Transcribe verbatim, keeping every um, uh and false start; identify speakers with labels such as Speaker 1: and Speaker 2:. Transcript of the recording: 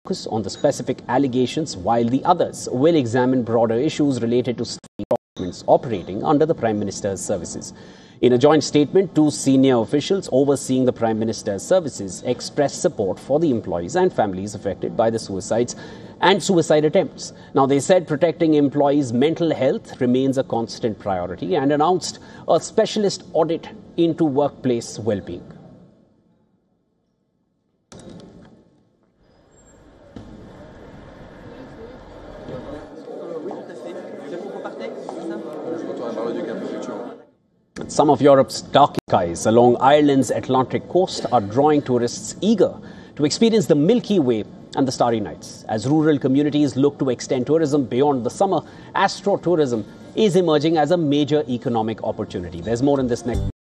Speaker 1: focus on the specific allegations, while the others will examine broader issues related to state departments operating under the Prime Minister's services. In a joint statement, two senior officials overseeing the Prime Minister's services expressed support for the employees and families affected by the suicides and suicide attempts. Now, they said protecting employees' mental health remains a constant priority and announced a specialist audit into workplace well-being. Some of Europe's dark skies along Ireland's Atlantic coast are drawing tourists eager to experience the Milky Way and the starry nights. As rural communities look to extend tourism beyond the summer, astrotourism is emerging as a major economic opportunity. There's more in this next.